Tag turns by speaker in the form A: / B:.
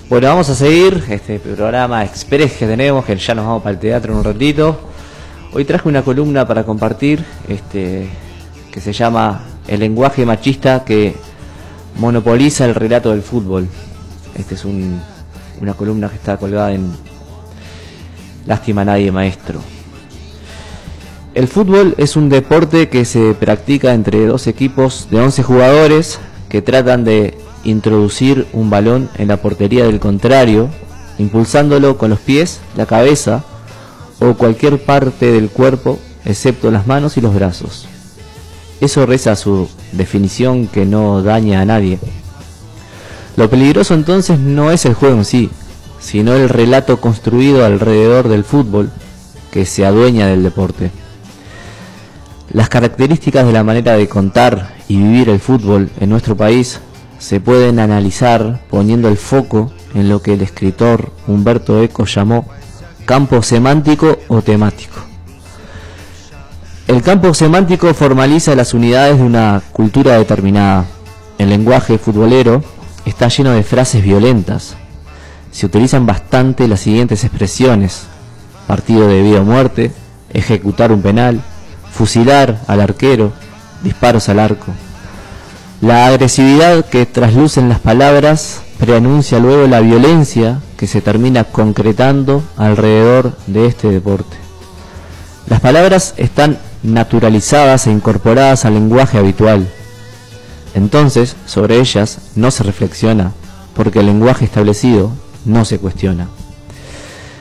A: Bueno, vamos a seguir este programa express que tenemos, que ya nos vamos para el teatro en un ratito. Hoy traje una columna para compartir, que se llama El lenguaje machista que monopoliza el relato del fútbol. Es una columna que está colgada en Lástima a Nadie, Maestro. El fútbol es un deporte que se practica entre dos equipos de 11 jugadores que tratan de introducir un balón en la portería del contrario, impulsándolo con los pies, la cabeza o cualquier parte del cuerpo, excepto las manos y los brazos. Eso reza su definición, que no daña a nadie. Lo peligroso entonces no es el juego en sí, sino el relato construido alrededor del fútbol que se adueña del deporte. Las características de la manera de contar y vivir el fútbol en nuestro país se pueden analizar poniendo el foco en lo que el escritor Humberto Eco llamó campo semántico o temático. El campo semántico formaliza las unidades de una cultura determinada. El lenguaje futbolero está lleno de frases violentas. Se utilizan bastante las siguientes expresiones: partido de vida o muerte, ejecutar un penal, fusilar al arquero, disparos al arco. La agresividad que traslucen las palabras preanuncia luego la violencia que se termina concretando alrededor de este deporte. Las palabras están naturalizadas e incorporadas al lenguaje habitual. Entonces, sobre ellas no se reflexiona, porque el lenguaje establecido no se cuestiona.